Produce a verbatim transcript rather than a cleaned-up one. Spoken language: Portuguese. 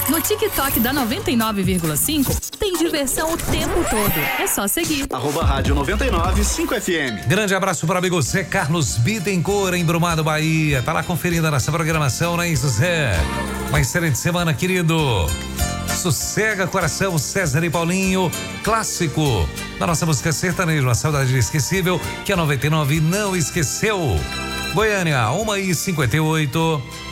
No TikTok da noventa e nove vírgula cinco tem diversão o tempo todo. É só seguir. Arroba Rádio noventa e nove cinco F M. Grande abraço para o amigo Zé Carlos Bittencourt, em Brumado, Bahia. Tá lá conferindo a nossa programação, né, isso, Zé? Uma excelente semana, querido. Sossega coração, César e Paulinho, clássico da nossa música sertaneja, uma saudade inesquecível que a noventa e nove não esqueceu. Goiânia, uma e cinquenta e oito.